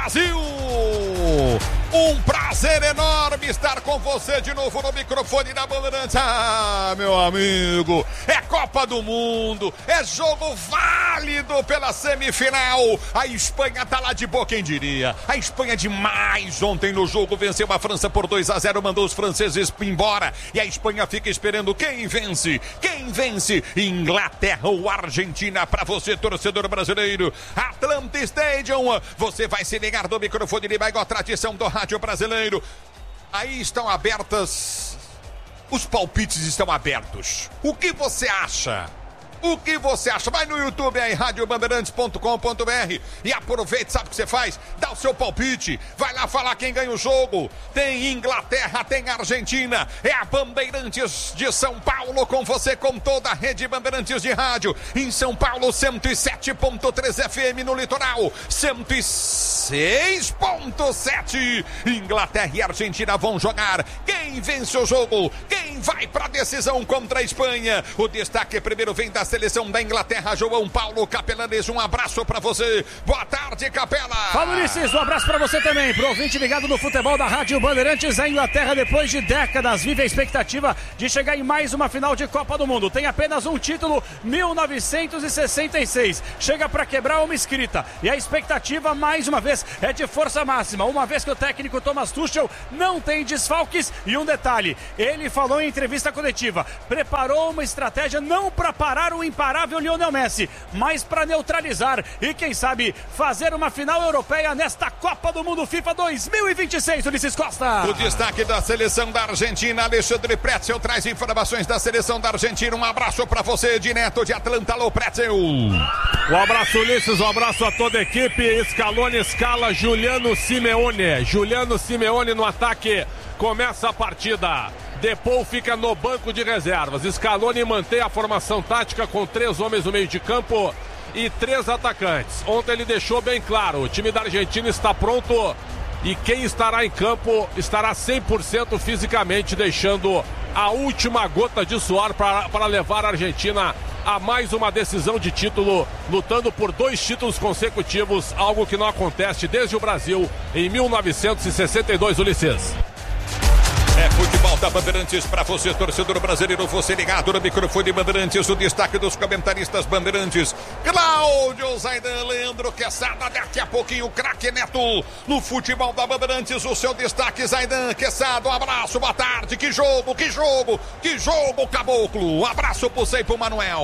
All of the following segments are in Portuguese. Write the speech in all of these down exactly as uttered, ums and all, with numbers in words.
Brasil! Um prazer enorme estar com você de novo no microfone da Bandeirantes. Ah, meu amigo, é Copa do Mundo, é jogo válido pela semifinal. A Espanha tá lá de boa, quem diria? A Espanha demais ontem no jogo venceu a França por dois a zero, mandou os franceses embora. E a Espanha fica esperando quem vence. Quem vence? Inglaterra ou Argentina? Para você, torcedor brasileiro. Atlanta Stadium, você vai se ligar do microfone de igual tradição do rádio brasileiro. Aí estão abertas, os palpites estão abertos. O que você acha? O que você acha? Vai no YouTube aí, rádio bandeirantes ponto com ponto b r e aproveite, sabe o que você faz? Dá o seu palpite, vai lá falar quem ganha o jogo. Tem Inglaterra, tem Argentina, é a Bandeirantes de São Paulo com você, com toda a rede Bandeirantes de rádio. Em São Paulo, cento e sete ponto três F M, no litoral, cento e seis ponto sete. Inglaterra e Argentina vão jogar. Quem vence o jogo? Quem vai para a decisão contra a Espanha? O destaque primeiro vem da seleção da Inglaterra, João Paulo Capelanes, um abraço pra você. Boa tarde, Capela. Fala, Ulisses, um abraço pra você também. Pro ouvinte ligado no futebol da Rádio Bandeirantes, a Inglaterra, depois de décadas, vive a expectativa de chegar em mais uma final de Copa do Mundo. Tem apenas um título, mil novecentos e sessenta e seis. Chega pra quebrar uma escrita. E a expectativa, mais uma vez, é de força máxima. Uma vez que o técnico Thomas Tuchel não tem desfalques. E um detalhe, ele falou em entrevista coletiva, preparou uma estratégia não pra parar o o imparável Lionel Messi, mas para neutralizar e quem sabe fazer uma final europeia nesta Copa do Mundo FIFA dois mil e vinte e seis, Ulisses Costa. O destaque da seleção da Argentina, Alexandre Pretzel traz informações da seleção da Argentina. Um abraço para você, direto de Atlanta, alô Pretzel. Um abraço, Ulisses, um abraço a toda a equipe. Scaloni escala Juliano Simeone. Juliano Simeone no ataque, começa a partida. Depou fica no banco de reservas. Scaloni mantém a formação tática com três homens no meio de campo e três atacantes. Ontem ele deixou bem claro, o time da Argentina está pronto e quem estará em campo estará cem por cento fisicamente, deixando a última gota de suor para, para levar a Argentina a mais uma decisão de título, lutando por dois títulos consecutivos, algo que não acontece desde o Brasil em mil novecentos e sessenta e dois, Ulisses. É futebol da Bandeirantes para você, torcedor brasileiro, você ligado no microfone Bandeirantes, o destaque dos comentaristas Bandeirantes, Cláudio Zaidan, Leandro Quezada, daqui a pouquinho o craque Neto, no futebol da Bandeirantes, o seu destaque, Zaidan, Quezada, um abraço, boa tarde, que jogo, que jogo, que jogo, Caboclo, um abraço pro Sei pro Manuel.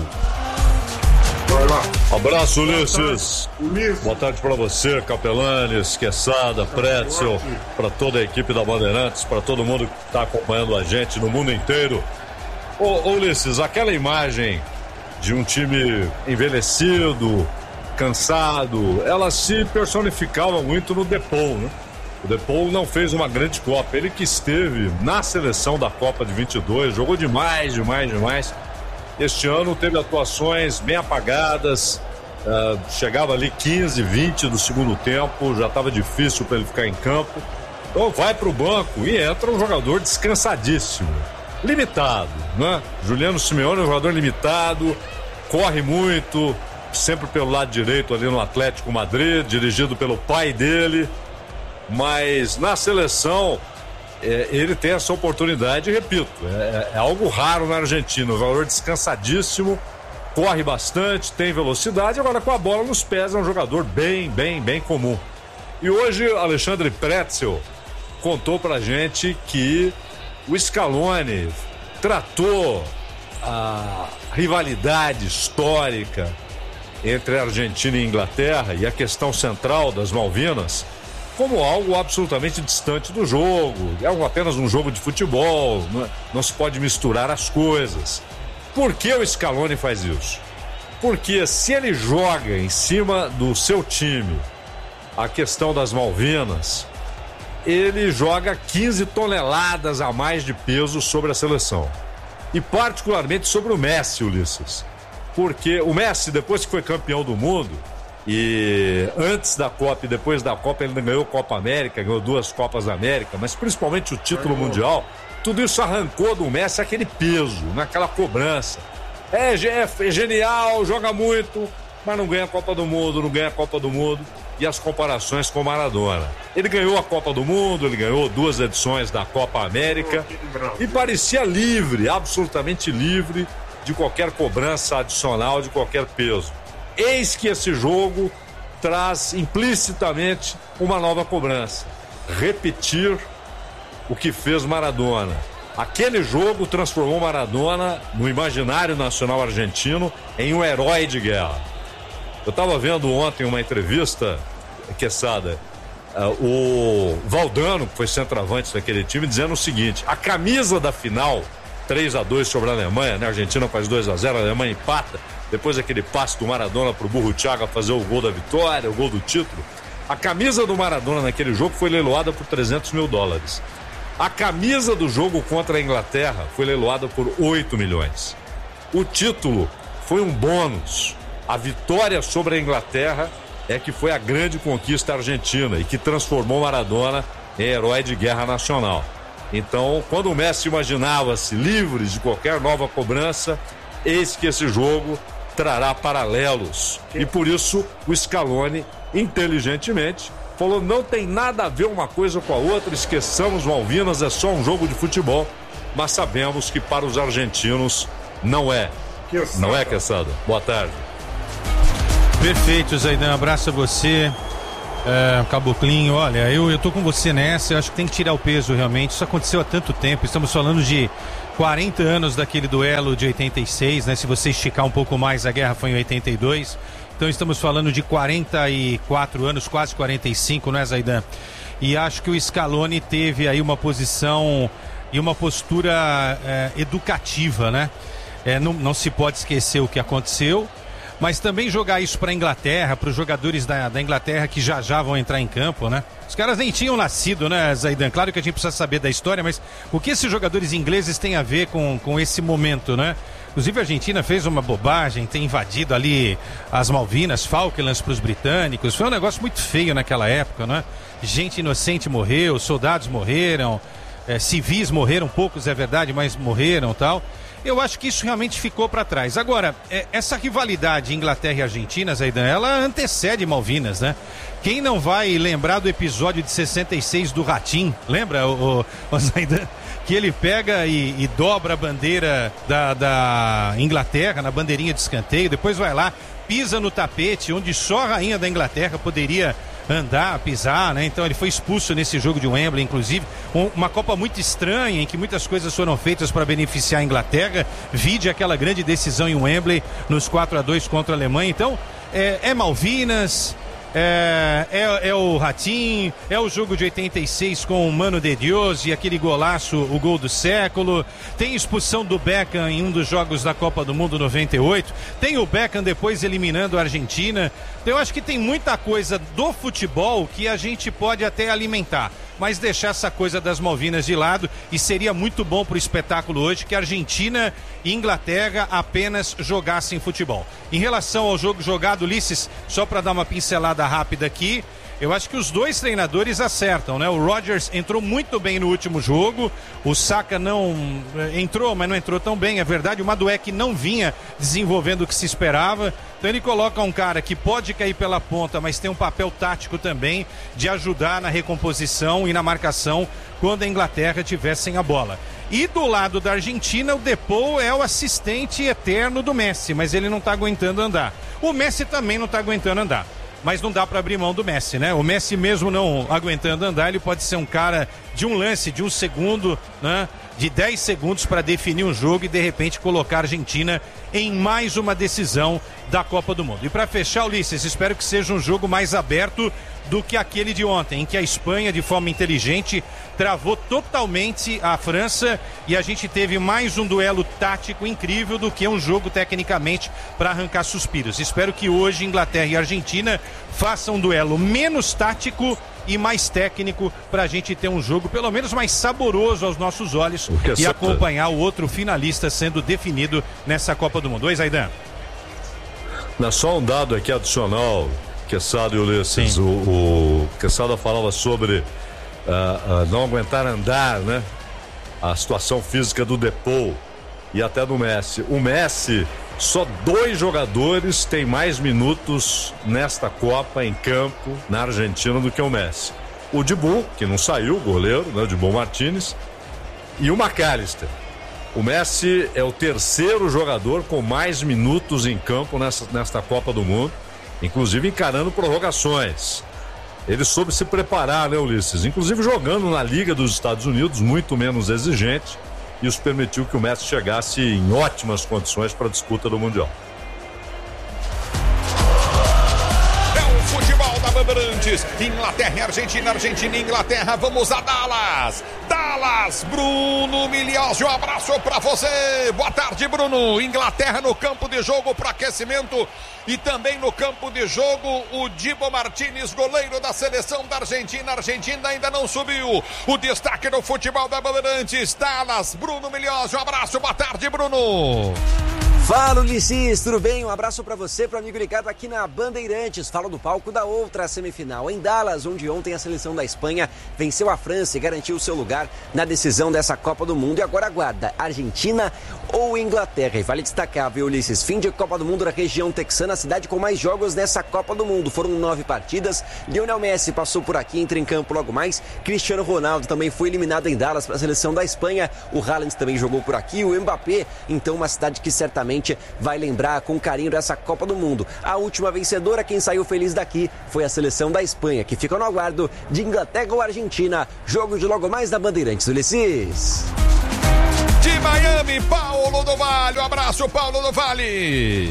Abraço, Ulisses. Boa tarde para você, Capelanes, Quezada, Pretzel, para toda a equipe da Bandeirantes, para todo mundo que está acompanhando a gente no mundo inteiro. Ô, ô, Ulisses, aquela imagem de um time envelhecido, cansado, ela se personificava muito no Depou, né? O Depou não fez uma grande Copa, ele que esteve na seleção da Copa de vinte e dois, jogou demais, demais, demais. Este ano teve atuações bem apagadas, uh, chegava ali quinze, vinte do segundo tempo, já estava difícil para ele ficar em campo. Então vai para o banco e entra um jogador descansadíssimo, limitado, né? Juliano Simeone é um jogador limitado, corre muito, sempre pelo lado direito ali no Atlético Madrid, dirigido pelo pai dele, mas na seleção É, ele tem essa oportunidade, repito, é, é algo raro na Argentina, um jogador descansadíssimo, corre bastante, tem velocidade, agora com a bola nos pés é um jogador bem, bem, bem comum. E hoje Alexandre Pretzel contou pra gente que o Scaloni tratou a rivalidade histórica entre a Argentina e a Inglaterra e a questão central das Malvinas como algo absolutamente distante do jogo, é apenas um jogo de futebol, não, não se pode misturar as coisas. Por que o Scaloni faz isso? Porque se ele joga em cima do seu time a questão das Malvinas, ele joga quinze toneladas a mais de peso sobre a seleção. E particularmente sobre o Messi, Ulisses. Porque o Messi, depois que foi campeão do mundo, e antes da Copa e depois da Copa ele ganhou Copa América, ganhou duas Copas América, mas principalmente o título mundial, tudo isso arrancou do Messi aquele peso, naquela cobrança. É, é, é genial, joga muito, mas não ganha a Copa do Mundo, não ganha a Copa do Mundo. e as comparações com Maradona. Ele ganhou a Copa do Mundo, ele ganhou duas edições da Copa América e parecia livre, absolutamente livre de qualquer cobrança adicional, de qualquer peso. Eis que esse jogo traz implicitamente uma nova cobrança. Repetir o que fez Maradona. Aquele jogo transformou Maradona, no imaginário nacional argentino, em um herói de guerra. Eu estava vendo ontem uma entrevista, Quesada, uh, o Valdano, que foi centroavante daquele time, dizendo o seguinte: a camisa da final, três a dois sobre a Alemanha, né? A Argentina faz dois a zero, a Alemanha empata, depois aquele passe do Maradona pro Burro Thiago fazer o gol da vitória, o gol do título. A camisa do Maradona naquele jogo foi leiloada por trezentos mil dólares. A camisa do jogo contra a Inglaterra foi leiloada por oito milhões. O título foi um bônus. A vitória sobre a Inglaterra é que foi a grande conquista argentina e que transformou Maradona em herói de guerra nacional. Então, quando o Messi imaginava-se livre de qualquer nova cobrança, eis que esse jogo trará paralelos. E por isso o Scaloni, inteligentemente, falou: não tem nada a ver uma coisa com a outra, esqueçamos Malvinas, é só um jogo de futebol. Mas sabemos que para os argentinos não é. Não é, Quesada? Boa tarde. Perfeito, Zaidan, abraço a você, é, Caboclinho. Olha, eu, eu tô com você nessa, eu acho que tem que tirar o peso realmente, isso aconteceu há tanto tempo, estamos falando de quarenta anos daquele duelo de oitenta e seis, né? Se você esticar um pouco mais, a guerra foi em oitenta e dois, então estamos falando de quarenta e quatro anos, quase quarenta e cinco, não é, Zaidan? E acho que o Scaloni teve aí uma posição e uma postura é, educativa, né? É, não, não se pode esquecer o que aconteceu, mas também jogar isso para a Inglaterra, para os jogadores da, da Inglaterra que já já vão entrar em campo, né? Os caras nem tinham nascido, né, Zaidan? Claro que a gente precisa saber da história, mas o que esses jogadores ingleses têm a ver com, com esse momento, né? Inclusive a Argentina fez uma bobagem, tem invadido ali as Malvinas, Falklands para os britânicos. Foi um negócio muito feio naquela época, né? Gente inocente morreu, soldados morreram, é, civis morreram, poucos é verdade, mas morreram e tal. Eu acho que isso realmente ficou para trás. Agora, é, essa rivalidade Inglaterra e Argentina, Zaidan, ela antecede Malvinas, né? Quem não vai lembrar do episódio de sessenta e seis do Ratinho? Lembra, o, o, o Zaidan? Que ele pega e, e dobra a bandeira da, da Inglaterra na bandeirinha de escanteio, depois vai lá, pisa no tapete onde só a rainha da Inglaterra poderia andar, pisar, né? Então ele foi expulso nesse jogo de Wembley, inclusive um, uma Copa muito estranha, em que muitas coisas foram feitas para beneficiar a Inglaterra, vide aquela grande decisão em Wembley nos quatro a dois contra a Alemanha. Então é, é Malvinas, é, é, é o Ratinho, é o jogo de oitenta e seis com o Mano de Dios e aquele golaço, o gol do século. Tem expulsão do Beckham em um dos jogos da Copa do Mundo noventa e oito, tem o Beckham depois eliminando a Argentina. Então eu acho que tem muita coisa do futebol que a gente pode até alimentar, mas deixar essa coisa das Malvinas de lado, e seria muito bom pro espetáculo hoje que a Argentina e Inglaterra apenas jogassem futebol. Em relação ao jogo jogado, Ulisses, só para dar uma pincelada rápida aqui, eu acho que os dois treinadores acertam, né? O Rodgers entrou muito bem no último jogo, o Saka não entrou, mas não entrou tão bem, é verdade. O Madueke não vinha desenvolvendo o que se esperava, então ele coloca um cara que pode cair pela ponta, mas tem um papel tático também de ajudar na recomposição e na marcação quando a Inglaterra tiver sem a bola. E do lado da Argentina, o Depou é o assistente eterno do Messi, mas ele não está aguentando andar. O Messi também não está aguentando andar, mas não dá para abrir mão do Messi, né? O Messi, mesmo não aguentando andar, ele pode ser um cara de um lance, de um segundo, né? De dez segundos para definir um jogo e de repente colocar a Argentina em mais uma decisão da Copa do Mundo. E para fechar, Ulisses, espero que seja um jogo mais aberto do que aquele de ontem, em que a Espanha, de forma inteligente, travou totalmente a França e a gente teve mais um duelo tático incrível do que um jogo tecnicamente para arrancar suspiros. Espero que hoje Inglaterra e Argentina façam um duelo menos tático e mais técnico, para a gente ter um jogo pelo menos mais saboroso aos nossos olhos e acompanhar o outro finalista sendo definido nessa Copa do Mundo. Oi, Zaidan. Não, só um dado aqui adicional, Quesada e Ulisses. O, o Quesada falava sobre uh, uh, não aguentar andar, né? A situação física do Depou. e até do Messi. O Messi, só dois jogadores têm mais minutos nesta Copa em campo na Argentina do que o Messi. O Dibu, que não saiu, o goleiro, né, o Dibu Martínez, e o McAllister. O Messi é o terceiro jogador com mais minutos em campo nessa, nesta Copa do Mundo, inclusive encarando prorrogações. Ele soube se preparar, né, Ulisses? Inclusive jogando na Liga dos Estados Unidos, muito menos exigente. Isso permitiu que o Messi chegasse em ótimas condições para a disputa do Mundial. É o futebol da Bandeirantes. Inglaterra e Argentina, Argentina e Inglaterra. Vamos a Dallas. Dallas, Bruno Milhões, um abraço para você. Boa tarde, Bruno. Inglaterra no campo de jogo para aquecimento. E também no campo de jogo, o Dibu Martínez, goleiro da seleção da Argentina. A Argentina ainda não subiu. O destaque no futebol da Bandeirantes. Dallas, Bruno Milhões, um abraço. Boa tarde, Bruno. Fala, Ulisses, tudo bem? Um abraço para você, para o amigo ligado aqui na Bandeirantes. Fala do palco da outra semifinal em Dallas, onde ontem a seleção da Espanha venceu a França e garantiu seu lugar na decisão dessa Copa do Mundo. E agora aguarda Argentina ou Inglaterra. E vale destacar, viu, Ulisses? Fim de Copa do Mundo na região texana, a cidade com mais jogos nessa Copa do Mundo. Foram nove partidas. Lionel Messi passou por aqui, entra em campo logo mais. Cristiano Ronaldo também foi eliminado em Dallas para a seleção da Espanha. O Haaland também jogou por aqui. O Mbappé, então uma cidade que certamente vai lembrar com carinho dessa Copa do Mundo. A última vencedora, quem saiu feliz daqui, foi a seleção da Espanha, que fica no aguardo de Inglaterra ou Argentina. Jogo de logo mais da Bandeirantes, Ulisses. De Miami, Paulo do Vale. Um abraço, Paulo do Vale.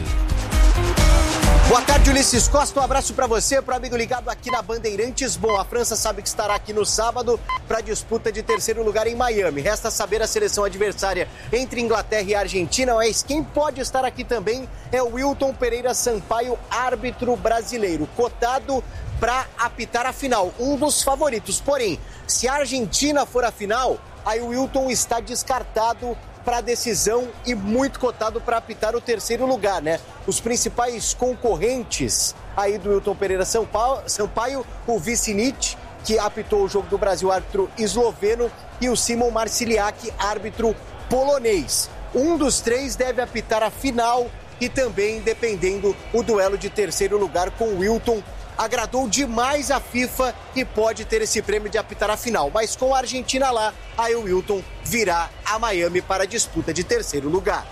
Boa tarde, Ulisses Costa, um abraço para você, para o amigo ligado aqui na Bandeirantes. Bom, a França sabe que estará aqui no sábado para a disputa de terceiro lugar em Miami. Resta saber a seleção adversária entre Inglaterra e Argentina, mas quem pode estar aqui também é o Wilton Pereira Sampaio, árbitro brasileiro, cotado para apitar a final, um dos favoritos. Porém, se a Argentina for a final, aí o Wilton está descartado para a decisão e muito cotado para apitar o terceiro lugar, né? Os principais concorrentes aí do Wilton Pereira Sampaio, Sampaio o Vicinic, que apitou o jogo do Brasil, árbitro esloveno, e o Simon Marciliak, árbitro polonês. Um dos três deve apitar a final e também, dependendo, o duelo de terceiro lugar com o Wilton. Agradou demais a FIFA e pode ter esse prêmio de apitar a final. Mas com a Argentina lá, aí o Wilton virá a Miami para a disputa de terceiro lugar.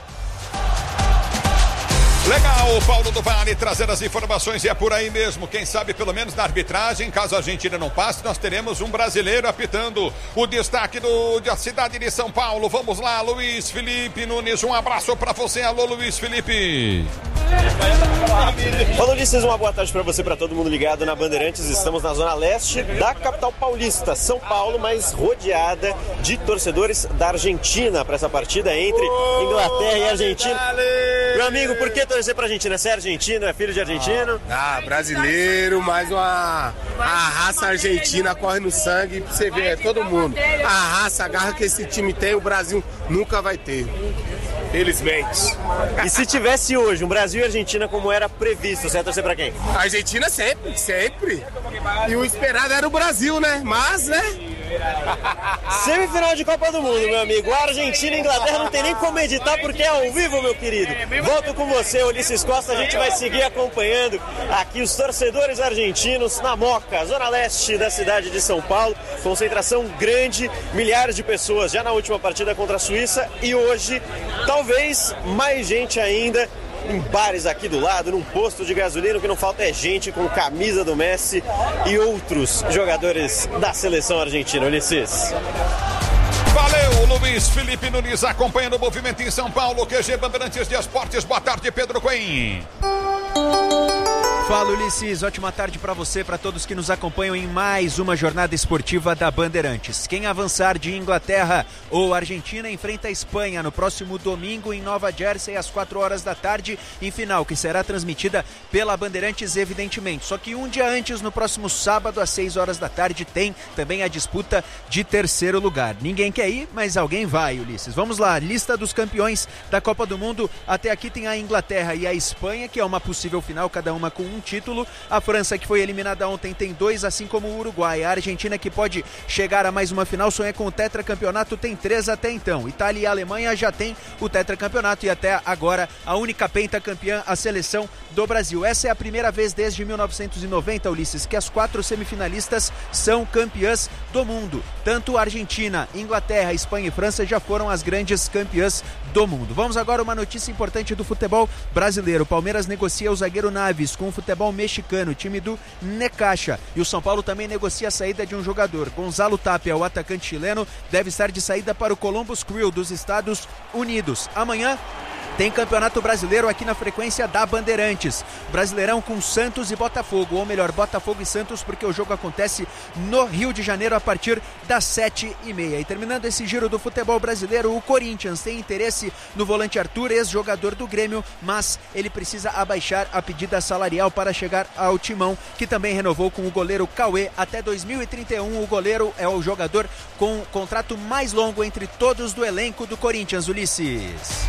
Legal, Paulo do Vale trazendo as informações, e é por aí mesmo. Quem sabe pelo menos na arbitragem, caso a Argentina não passe, nós teremos um brasileiro apitando. O destaque do, da cidade de São Paulo. Vamos lá, Luiz Felipe Nunes, um abraço para você. Alô, Luiz Felipe. Olá, Ulisses, uma boa tarde para você, para todo mundo ligado na Bandeirantes. Estamos na zona leste da capital paulista, São Paulo, mas rodeada de torcedores da Argentina para essa partida entre Inglaterra e Argentina. Meu amigo, por que torcer para a Argentina? Você é argentino, é filho de argentino? Ah, brasileiro, mas uma a raça argentina corre no sangue, pra você ver, é todo mundo. A raça, a garra que esse time tem, o Brasil nunca vai ter. Felizmente. E se tivesse hoje um Brasil e Argentina como era previsto, você ia torcer pra quem? A Argentina sempre, sempre. E o esperado era o Brasil, né? Mas, né? Semifinal de Copa do Mundo, meu amigo. A Argentina e a Inglaterra não tem nem como editar porque é ao vivo, meu querido. Volto com você, Ulisses Costa. A gente vai seguir acompanhando aqui os torcedores argentinos na Moca, zona leste da cidade de São Paulo. Concentração grande, milhares de pessoas já na última partida contra a Suíça. E hoje, talvez mais gente ainda em bares aqui do lado, num posto de gasolina. O que não falta é gente com camisa do Messi e outros jogadores da seleção argentina. Ulisses. Valeu, Luiz Felipe Nunes acompanhando o movimento em São Paulo. Q G Bandeirantes de Esportes. Boa tarde, Pedro Coen. Fala, Ulisses, ótima tarde para você, para todos que nos acompanham em mais uma jornada esportiva da Bandeirantes. Quem avançar de Inglaterra ou Argentina enfrenta a Espanha no próximo domingo em Nova Jersey às quatro horas da tarde, em final que será transmitida pela Bandeirantes, evidentemente. Só que um dia antes, no próximo sábado às seis horas da tarde, tem também a disputa de terceiro lugar. Ninguém quer ir, mas alguém vai, Ulisses. Vamos lá, lista dos campeões da Copa do Mundo. Até aqui tem a Inglaterra e a Espanha, que é uma possível final, cada uma com um título. A França, que foi eliminada ontem, tem dois, assim como o Uruguai. A Argentina, que pode chegar a mais uma final, sonha com o tetracampeonato, tem três até então. Itália e Alemanha já tem o tetracampeonato e até agora a única pentacampeã, a seleção do Brasil. Essa é a primeira vez desde mil novecentos e noventa, Ulisses, que as quatro semifinalistas são campeãs do mundo. Tanto Argentina, Inglaterra, Espanha e França já foram as grandes campeãs do mundo. Vamos agora a uma notícia importante do futebol brasileiro. O Palmeiras negocia o zagueiro Naves com o futebol mexicano, time do Necaxa. E o São Paulo também negocia a saída de um jogador. Gonzalo Tapia, o atacante chileno, deve estar de saída para o Columbus Crew dos Estados Unidos. Amanhã tem Campeonato Brasileiro aqui na frequência da Bandeirantes. Brasileirão com Santos e Botafogo, ou melhor, Botafogo e Santos, porque o jogo acontece no Rio de Janeiro a partir das sete e meia. E terminando esse giro do futebol brasileiro, o Corinthians tem interesse no volante Arthur, ex-jogador do Grêmio, mas ele precisa abaixar a pedida salarial para chegar ao timão, que também renovou com o goleiro Cauê até dois mil e trinta e um. O goleiro é o jogador com o contrato mais longo entre todos do elenco do Corinthians, Ulisses.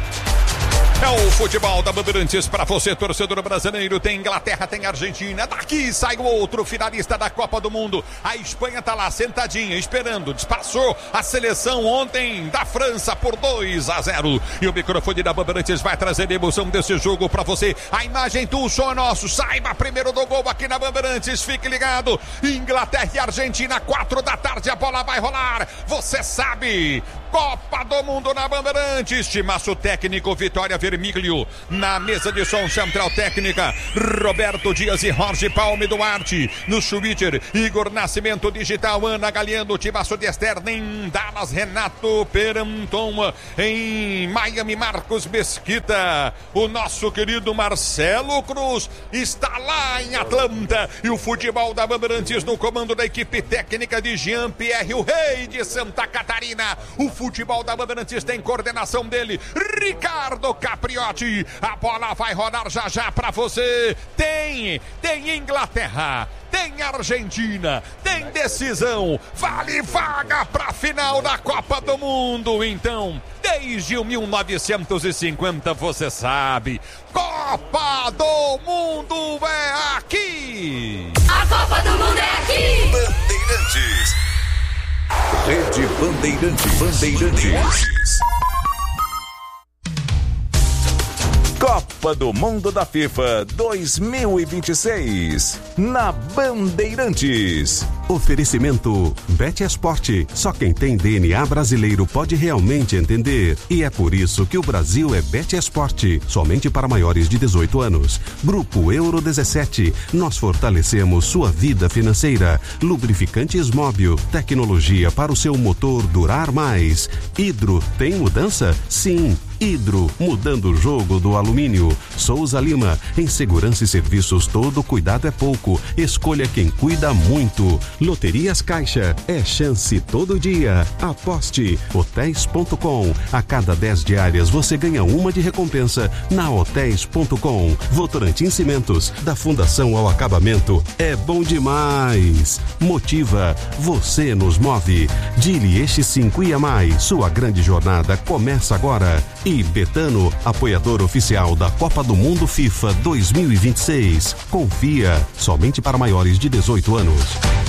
É o futebol da Bandeirantes para você, torcedor brasileiro. Tem Inglaterra, tem Argentina. Daqui sai o outro finalista da Copa do Mundo. A Espanha tá lá sentadinha, esperando. Despassou a seleção ontem da França por dois a zero. E o microfone da Bandeirantes vai trazer a emoção desse jogo para você. A imagem do som é nosso. Saiba primeiro do gol aqui na Bandeirantes. Fique ligado. Inglaterra e Argentina, quatro da tarde. A bola vai rolar. Você sabe. Copa do Mundo na Bandeirantes. Timaço técnico Vitória Vermiglio. Na mesa de som central técnica Roberto Dias e Jorge Palme Duarte. No Twitter Igor Nascimento Digital Ana Galeano. Timaço de externa em Dallas Renato Peranton. Em Miami Marcos Mesquita. O nosso querido Marcelo Cruz está lá em Atlanta. E o futebol da Bandeirantes no comando da equipe técnica de Jean-Pierre, o rei de Santa Catarina. O futebol da Bandeirantes tem coordenação dele, Ricardo Capriotti. A bola vai rodar já já pra você. Tem, tem Inglaterra, tem Argentina, tem decisão, vale vaga pra final da Copa do Mundo. Então, desde o mil novecentos e cinquenta, você sabe, Copa do Mundo é aqui. A Copa do Mundo é aqui. Bandeirantes. Rede Bandeirante Bandeirantes. Copa do Mundo da FIFA dois mil e vinte e seis na Bandeirantes. Oferecimento BetEsport. Só quem tem D N A brasileiro pode realmente entender. E é por isso que o Brasil é BetEsport. Somente para maiores de dezoito anos. Grupo Euro dezessete. Nós fortalecemos sua vida financeira. Lubrificantes Móbil. Tecnologia para o seu motor durar mais. Hidro, tem mudança? Sim. Hidro, mudando o jogo do alumínio. Souza Lima, em segurança e serviços todo cuidado é pouco. Escolha quem cuida muito. Loterias Caixa, é chance todo dia. Aposte. Hotéis ponto com. A cada dez diárias você ganha uma de recompensa na Hotéis ponto com. Votorantim Cimentos, da Fundação ao Acabamento. É bom demais. Motiva, você nos move. Dili Eixo cinco e a mais. Sua grande jornada começa agora. E Betano, apoiador oficial da Copa do Mundo FIFA dois mil e vinte e seis. Confia, somente para maiores de dezoito anos.